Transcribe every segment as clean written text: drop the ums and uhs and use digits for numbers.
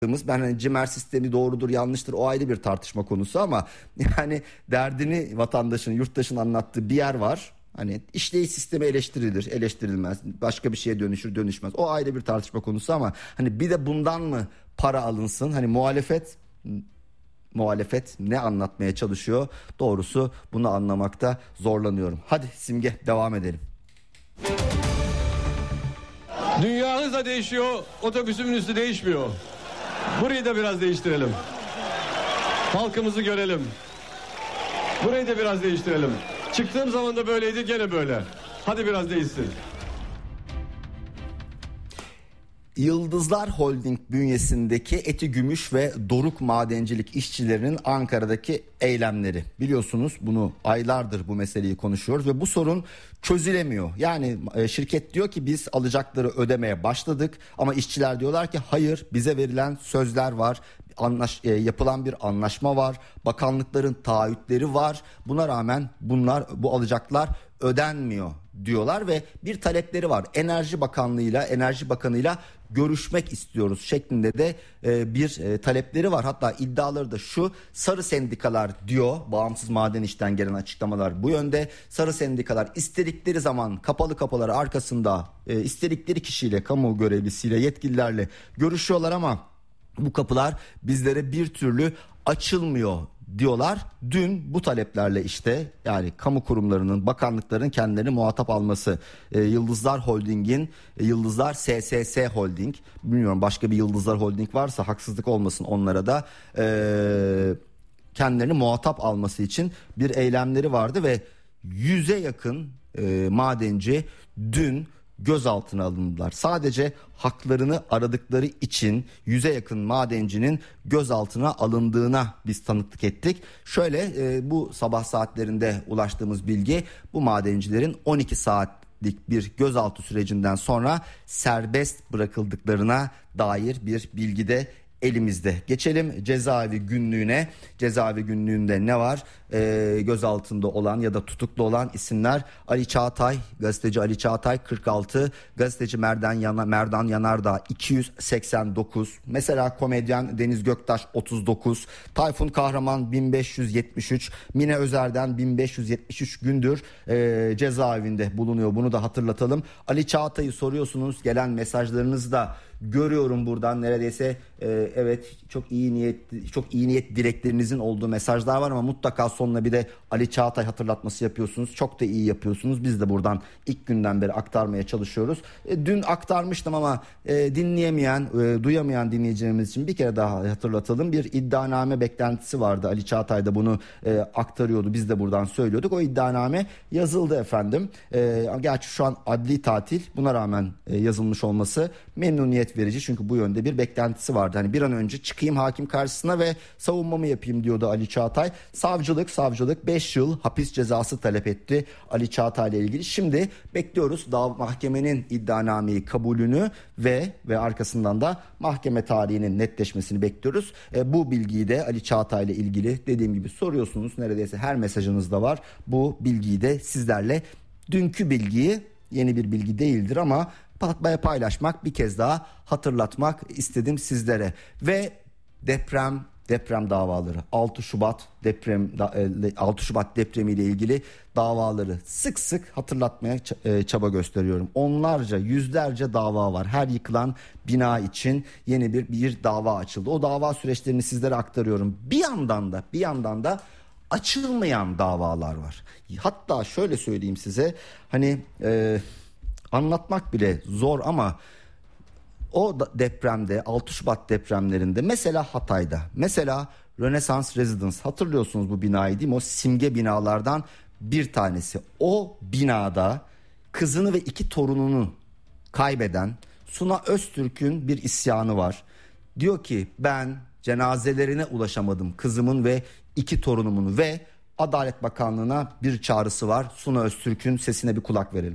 ben hani CİMER sistemi doğrudur yanlıştır o ayrı bir tartışma konusu ama yani derdini vatandaşın yurttaşın anlattığı bir yer var. Hani işleyiş sistemi eleştirilir, eleştirilmez, başka bir şeye dönüşür, dönüşmez. O ayrı bir tartışma konusu ama hani bir de bundan mı para alınsın? Hani muhalefet ne anlatmaya çalışıyor? Doğrusu bunu anlamakta zorlanıyorum. Hadi Simge devam edelim. Dünya hızla değişiyor, otobüsümün üstü değişmiyor. Burayı da biraz değiştirelim. Halkımızı görelim. Burayı da biraz değiştirelim. Çıktığım zaman da böyleydi, gene böyle. Hadi biraz değişsin. Yıldızlar Holding bünyesindeki Eti Gümüş ve Doruk madencilik işçilerinin Ankara'daki eylemleri. Biliyorsunuz bunu aylardır bu meseleyi konuşuyoruz ve bu sorun çözülemiyor. Yani şirket diyor ki biz alacakları ödemeye başladık ama işçiler diyorlar ki hayır, bize verilen sözler var. Yapılan bir anlaşma var. Bakanlıkların taahhütleri var. Buna rağmen bu alacaklar ödenmiyor diyorlar ve bir talepleri var. Enerji Bakanı'yla görüşmek istiyoruz şeklinde de bir talepleri var. Hatta iddiaları da şu: sarı sendikalar diyor, bağımsız maden işten gelen açıklamalar bu yönde. Sarı sendikalar istedikleri zaman kapalı kapıları arkasında istedikleri kişiyle, kamu görevlisiyle, yetkililerle görüşüyorlar ama bu kapılar bizlere bir türlü açılmıyor diyorlar. Dün bu taleplerle işte yani kamu kurumlarının, bakanlıkların kendilerini muhatap alması, Yıldızlar Holding'in, Yıldızlar SSS Holding, bilmiyorum başka bir Yıldızlar Holding varsa haksızlık olmasın onlara da, kendilerini muhatap alması için bir eylemleri vardı ve 100'e yakın madenci dün gözaltına alındılar. Sadece haklarını aradıkları için 100'e yakın madencinin gözaltına alındığına biz tanıklık ettik. Şöyle bu sabah saatlerinde ulaştığımız bilgi, bu madencilerin 12 saatlik bir gözaltı sürecinden sonra serbest bırakıldıklarına dair bir bilgi de elimizde. Geçelim cezaevi günlüğüne. Cezaevi günlüğünde ne var? Gözaltında olan ya da tutuklu olan isimler: Ali Çağatay, gazeteci Ali Çağatay 46, gazeteci Merdan Yanardağ 289, mesela komedyen Deniz Göktaş 39, Tayfun Kahraman 1573, Mine Özer'den 1573 gündür cezaevinde bulunuyor. Bunu da hatırlatalım. Ali Çağatay'ı soruyorsunuz, gelen mesajlarınızı da görüyorum buradan, neredeyse evet çok iyi niyet dileklerinizin olduğu mesajlar var ama mutlaka sonuna bir de Ali Çağatay hatırlatması yapıyorsunuz. Çok da iyi yapıyorsunuz. Biz de buradan ilk günden beri aktarmaya çalışıyoruz. Dün aktarmıştım ama dinleyemeyen, duyamayan dinleyicilerimiz için bir kere daha hatırlatalım. Bir iddianame beklentisi vardı. Ali Çağatay da bunu aktarıyordu. Biz de buradan söylüyorduk. O iddianame yazıldı efendim. Gerçi şu an adli tatil. Buna rağmen yazılmış olması memnuniyet verici. Çünkü bu yönde bir beklentisi vardı. Hani bir an önce çıkayım hakim karşısına ve savunmamı yapayım diyordu Ali Çağatay. Savcılık 5 yıl hapis cezası talep etti Ali Çağatay ile ilgili. Şimdi bekliyoruz mahkemenin iddianameyi kabulünü ve arkasından da mahkeme tarihinin netleşmesini bekliyoruz. Bu bilgiyi de Ali Çağatay ile ilgili dediğim gibi soruyorsunuz. Neredeyse her mesajınızda var. Bu bilgiyi de sizlerle, dünkü bilgiyi, yeni bir bilgi değildir ama paylaşmak, bir kez daha hatırlatmak istedim sizlere. Ve deprem davaları, 6 Şubat depremiyle ilgili davaları sık sık hatırlatmaya çaba gösteriyorum. Onlarca, yüzlerce dava var. Her yıkılan bina için yeni bir dava açıldı. O dava süreçlerini sizlere aktarıyorum. Bir yandan da açılmayan davalar var. Hatta şöyle söyleyeyim size, hani anlatmak bile zor ama o depremde, 6 Şubat depremlerinde, mesela Hatay'da, mesela Rönesans Residence, hatırlıyorsunuz bu binayı değil mi? O simge binalardan bir tanesi. O binada kızını ve 2 torununu kaybeden Suna Öztürk'ün bir isyanı var. Diyor ki ben cenazelerine ulaşamadım kızımın ve 2 torunumun, ve Adalet Bakanlığı'na bir çağrısı var. Suna Öztürk'ün sesine bir kulak verelim.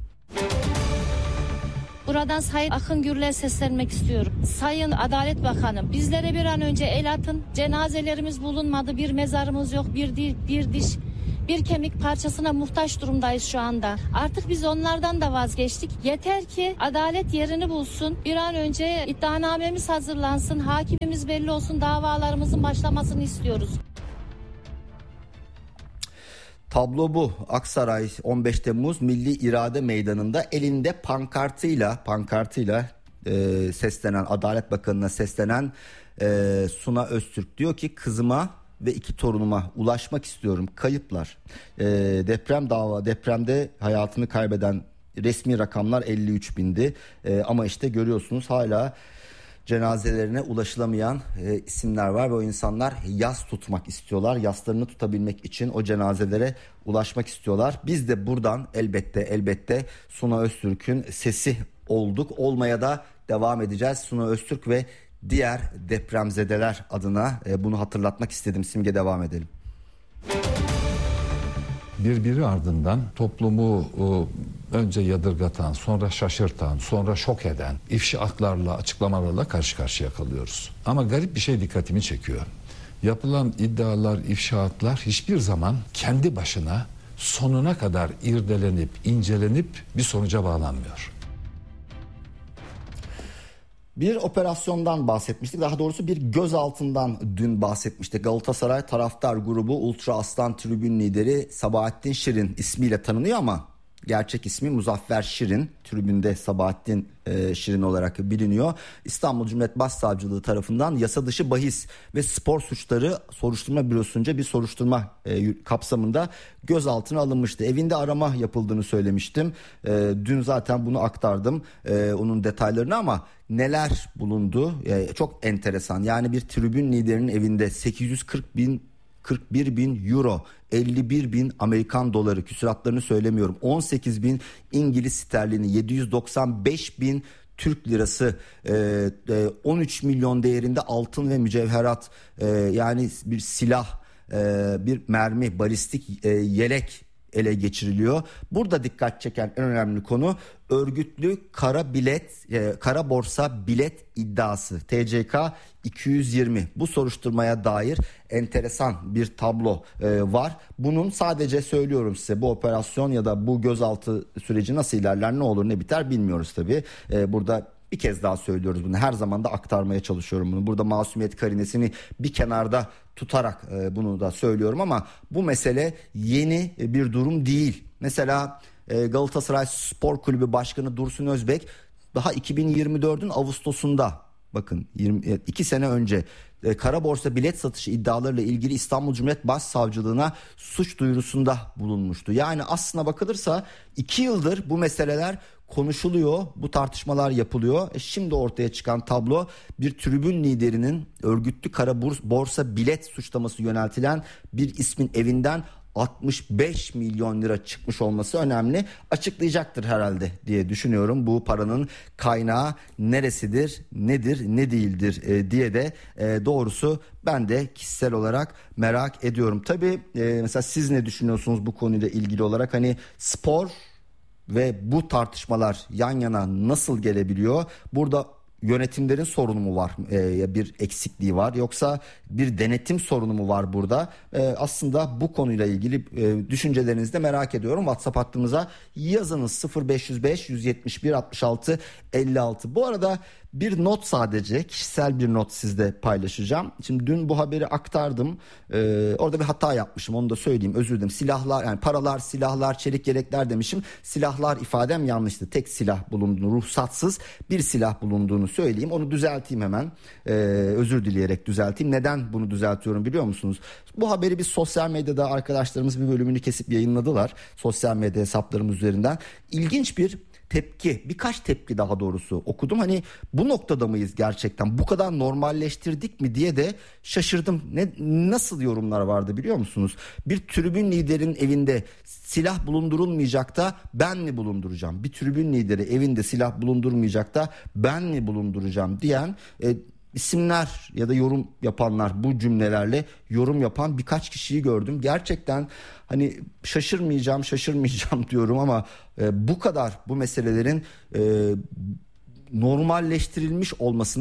Buradan Sayın Akın Gür'le seslenmek istiyorum. Sayın Adalet Bakanı, bizlere bir an önce el atın. Cenazelerimiz bulunmadı, bir mezarımız yok, bir diş bir kemik parçasına muhtaç durumdayız şu anda. Artık biz onlardan da vazgeçtik. Yeter ki adalet yerini bulsun. Bir an önce iddianamemiz hazırlansın. Hakimimiz belli olsun. Davalarımızın başlamasını istiyoruz. Tablo bu. Aksaray 15 Temmuz Milli İrade Meydanı'nda elinde pankartıyla seslenen, Adalet Bakanı'na seslenen Suna Öztürk diyor ki kızıma ve 2 torunuma ulaşmak istiyorum. Kayıplar. Depremde hayatını kaybeden resmi rakamlar 53 bindi. Ama işte görüyorsunuz hala cenazelerine ulaşılamayan isimler var ve o insanlar yas tutmak istiyorlar. Yaslarını tutabilmek için o cenazelere ulaşmak istiyorlar. Biz de buradan elbette Suna Öztürk'ün sesi olduk. Olmaya da devam edeceğiz. Suna Öztürk ve diğer depremzedeler adına bunu hatırlatmak istedim. Simge, devam edelim. Birbiri ardından toplumu önce yadırgatan, sonra şaşırtan, sonra şok eden ifşaatlarla, açıklamalarla karşı karşıya kalıyoruz. Ama garip bir şey dikkatimi çekiyor. Yapılan iddialar, ifşaatlar hiçbir zaman kendi başına sonuna kadar irdelenip, incelenip bir sonuca bağlanmıyor. Bir operasyondan bahsetmiştik. Daha doğrusu bir gözaltından dün bahsetmiştik. Galatasaray taraftar grubu Ultra Aslan tribün lideri Sabahattin Şirin ismiyle tanınıyor ama gerçek ismi Muzaffer Şirin. Tribünde Sabahattin Şirin olarak biliniyor. İstanbul Cumhuriyet Başsavcılığı tarafından yasa dışı bahis ve spor suçları soruşturma bürosunca bir soruşturma kapsamında gözaltına alınmıştı. Evinde arama yapıldığını söylemiştim. Dün zaten bunu aktardım onun detaylarını ama neler bulundu çok enteresan. Yani bir tribün liderinin evinde 41 bin euro, 51 bin Amerikan doları, küsuratlarını söylemiyorum, 18 bin İngiliz sterlini, 795 bin Türk lirası, 13 milyon değerinde altın ve mücevherat, yani bir silah, bir mermi, balistik yelek ele geçiriliyor. Burada dikkat çeken en önemli konu örgütlü kara borsa bilet iddiası. TCK 220. Bu soruşturmaya dair enteresan bir tablo var. Bunun sadece söylüyorum size, bu operasyon ya da bu gözaltı süreci nasıl ilerler, ne olur ne biter bilmiyoruz tabii. Burada bir kez daha söylüyoruz bunu. Her zaman da aktarmaya çalışıyorum bunu. Burada masumiyet karinesini bir kenarda tutarak bunu da söylüyorum ama bu mesele yeni bir durum değil. Mesela Galatasaray Spor Kulübü Başkanı Dursun Özbek daha 2024'ün Ağustos'unda, bakın 2 sene önce kara borsa bilet satışı iddialarıyla ilgili İstanbul Cumhuriyet Başsavcılığına suç duyurusunda bulunmuştu. Yani aslına bakılırsa 2 yıldır bu meseleler konuşuluyor, bu tartışmalar yapılıyor. Şimdi ortaya çıkan tablo bir tribün liderinin örgütlü kara borsa bilet suçlaması yöneltilen bir ismin evinden 65 milyon lira çıkmış olması önemli. Açıklayacaktır herhalde diye düşünüyorum. Bu paranın kaynağı neresidir, nedir, ne değildir diye de doğrusu ben de kişisel olarak merak ediyorum. Tabii mesela siz ne düşünüyorsunuz bu konuyla ilgili olarak? Hani spor ve bu tartışmalar yan yana nasıl gelebiliyor? Burada yönetimlerin sorunu mu var, bir eksikliği var, yoksa bir denetim sorunu mu var burada? Aslında bu konuyla ilgili düşüncelerinizi de merak ediyorum. WhatsApp hattımıza yazınız 0505 171 66 56. Bu arada bir not, sadece kişisel bir not sizle paylaşacağım. Şimdi dün bu haberi aktardım. Orada bir hata yapmışım, onu da söyleyeyim, özür dilerim. Silahlar, yani paralar, silahlar, çelik yelekler demişim. Silahlar ifadem yanlıştı. Tek silah bulunduğunu, ruhsatsız bir silah bulunduğunu söyleyeyim. Onu düzelteyim hemen. Özür dileyerek düzelteyim. Neden bunu düzeltiyorum biliyor musunuz? Bu haberi biz sosyal medyada, arkadaşlarımız bir bölümünü kesip yayınladılar. Sosyal medya hesaplarımız üzerinden. İlginç bir tepki, birkaç tepki daha doğrusu okudum. Hani bu noktada mıyız gerçekten? Bu kadar normalleştirdik mi diye de şaşırdım. Nasıl yorumlar vardı biliyor musunuz? Bir tribün liderinin evinde silah bulundurulmayacak da ben mi bulunduracağım? Bir tribün lideri evinde silah bulundurmayacak da ben mi bulunduracağım diyen isimler ya da yorum yapanlar, bu cümlelerle yorum yapan birkaç kişiyi gördüm. Gerçekten hani şaşırmayacağım diyorum ama bu kadar bu meselelerin normalleştirilmiş olmasına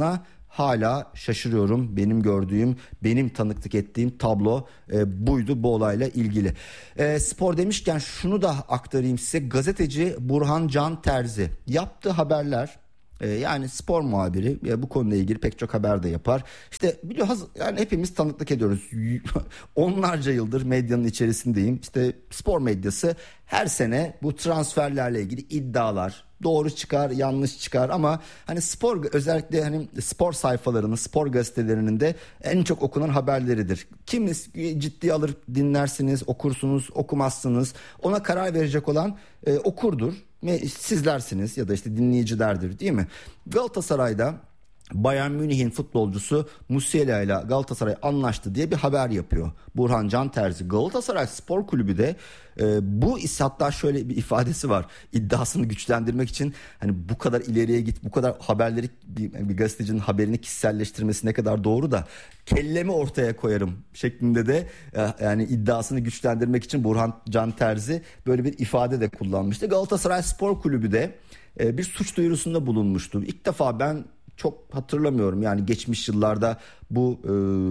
hala şaşırıyorum. Benim gördüğüm, benim tanıklık ettiğim tablo buydu bu olayla ilgili. Spor demişken şunu da aktarayım size. Gazeteci Burhan Can Terzi yaptığı haberler, yani spor muhabiri bu konuyla ilgili pek çok haber de yapar. İşte biliyoruz, yani hepimiz tanıklık ediyoruz. Onlarca yıldır medyanın içerisindeyim. İşte spor medyası her sene bu transferlerle ilgili iddialar, doğru çıkar, yanlış çıkar ama hani spor, özellikle hani spor sayfalarının, spor gazetelerinin de en çok okunan haberleridir. Kiminiz ciddiye alır, dinlersiniz, okursunuz, okumazsınız. Ona karar verecek olan okurdur. Sizlersiniz ya da işte dinleyicilerdir, değil mi? Galatasaray'da Bayern Münih'in futbolcusu Musiala ile Galatasaray anlaştı diye bir haber yapıyor Burhan Can Terzi. Galatasaray Spor Kulübü de bu hatta şöyle bir ifadesi var. İddiasını güçlendirmek için hani bu kadar ileriye git, bu kadar haberleri bir gazetecinin haberini kişiselleştirmesi ne kadar doğru da kellemi ortaya koyarım şeklinde de yani iddiasını güçlendirmek için Burhan Can Terzi böyle bir ifade de kullanmıştı. Galatasaray Spor Kulübü de bir suç duyurusunda bulunmuştu. İlk defa ben çok hatırlamıyorum yani geçmiş yıllarda bu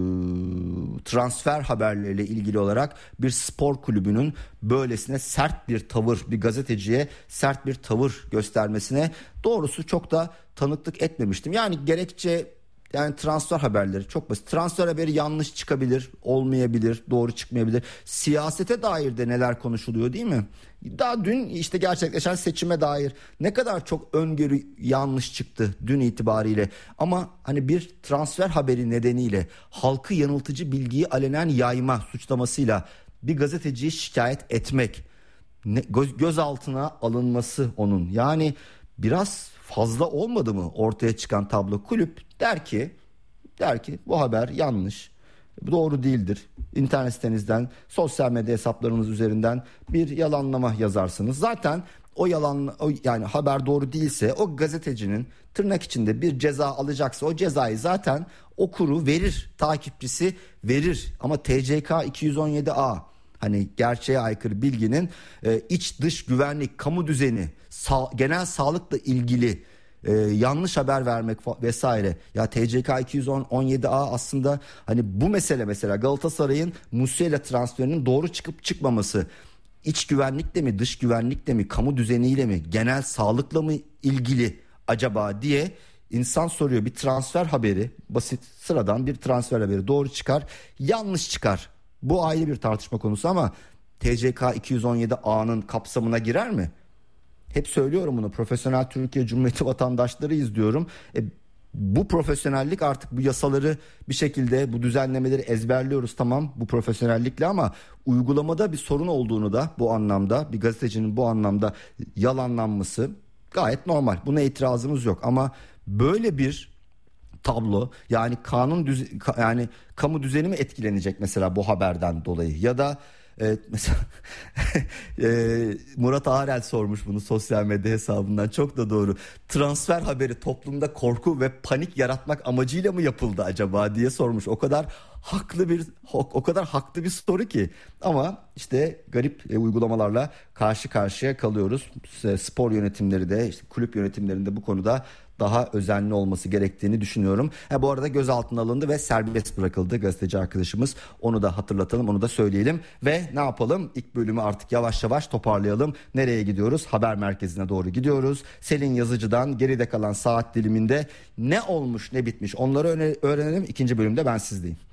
transfer haberleriyle ilgili olarak bir spor kulübünün böylesine sert bir tavır, bir gazeteciye sert bir tavır göstermesine doğrusu çok da tanıklık etmemiştim. Yani gerekçe, yani transfer haberleri çok basit. Transfer haberi yanlış çıkabilir, olmayabilir, doğru çıkmayabilir. Siyasete dair de neler konuşuluyor, değil mi? Daha dün işte gerçekleşen seçime dair ne kadar çok öngörü yanlış çıktı dün itibariyle. Ama hani bir transfer haberi nedeniyle halkı yanıltıcı bilgiyi alenen yayma suçlamasıyla bir gazeteciyi şikayet etmek, gözaltına alınması onun, yani biraz fazla olmadı mı ortaya çıkan tablo? Kulüp der ki bu haber yanlış, doğru değildir. İnternet sitenizden, sosyal medya hesaplarınız üzerinden bir yalanlama yazarsınız. Zaten yani haber doğru değilse o gazetecinin tırnak içinde bir ceza alacaksa o cezayı zaten okuru verir, takipçisi verir. Ama TCK 217A, hani gerçeğe aykırı bilginin iç dış güvenlik, kamu düzeni, genel sağlıkla ilgili yanlış haber vermek vesaire. Ya TCK 217A aslında hani bu mesele, mesela Galatasaray'ın Musiala transferinin doğru çıkıp çıkmaması, iç güvenlikle mi, dış güvenlikle mi, kamu düzeniyle mi, genel sağlıkla mı ilgili acaba diye insan soruyor. Bir transfer haberi, basit sıradan bir transfer haberi doğru çıkar, yanlış çıkar. Bu ayrı bir tartışma konusu ama TCK 217A'nın kapsamına girer mi? Hep söylüyorum bunu, profesyonel Türkiye Cumhuriyeti vatandaşlarıyız diyorum. Bu profesyonellik, artık bu yasaları bir şekilde, bu düzenlemeleri ezberliyoruz tamam bu profesyonellikle, ama uygulamada bir sorun olduğunu da bu anlamda, bir gazetecinin bu anlamda yalanlanması gayet normal. Buna itirazımız yok ama böyle bir tablo, yani yani kamu düzeni mi etkilenecek mesela bu haberden dolayı, ya da mesela Murat Ağrel sormuş bunu sosyal medya hesabından, çok da doğru. Transfer haberi toplumda korku ve panik yaratmak amacıyla mı yapıldı acaba diye sormuş. O kadar haklı bir soru ki, ama işte garip uygulamalarla karşı karşıya kalıyoruz. Spor yönetimleri de, işte kulüp yönetimlerinde bu konuda daha özenli olması gerektiğini düşünüyorum. Bu arada gözaltına alındı ve serbest bırakıldı gazeteci arkadaşımız. Onu da hatırlatalım, onu da söyleyelim. Ve ne yapalım? İlk bölümü artık yavaş yavaş toparlayalım. Nereye gidiyoruz? Haber merkezine doğru gidiyoruz. Selin Yazıcı'dan geride kalan saat diliminde ne olmuş ne bitmiş onları öğrenelim. İkinci bölümde ben sizdeyim.